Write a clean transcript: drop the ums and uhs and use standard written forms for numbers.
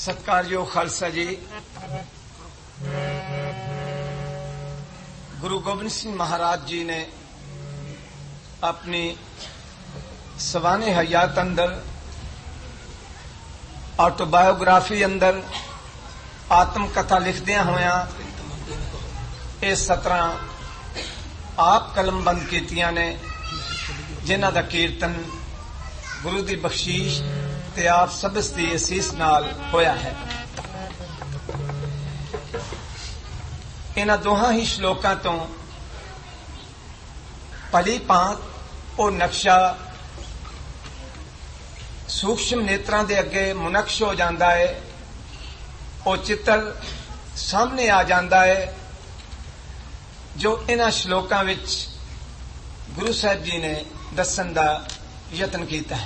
ਸਤਿਕਾਰਯੋਗ ਖਾਲਸਾ ਜੀ, ਗੁਰੂ ਗੋਬਿੰਦ ਸਿੰਘ ਮਹਾਰਾਜ ਜੀ ਨੇ अपनी सवाने हयात अंदर ऑटोबायोग्राफी अंदर आत्म कथा लिखदियां होया ये 17 आप कलमबंद कीतियां ने, जिन्हां दा कीर्तन गुरु दी बख्शीश ते आप सबस दी असीस नाल होया है। इन्हां दोहां ही श्लोकां तो भली भांत ਉਹ ਨਕਸ਼ਾ ਸੂਖਸ਼ਮ ਨੇਤਰਾਂ ਦੇ ਅੱਗੇ ਮੁਨਕਸ਼ ਹੋ ਜਾਂਦਾ ਹੈ, ਉਹ ਚਿੱਤਰ ਸਾਹਮਣੇ ਆ ਜਾਂਦਾ ਹੈ ਜੋ ਇਹਨਾਂ ਸ਼ਲੋਕਾਂ ਵਿੱਚ ਗੁਰੂ ਸਾਹਿਬ ਜੀ ਨੇ ਦੱਸਣ ਦਾ ਯਤਨ ਕੀਤਾ ਹੈ।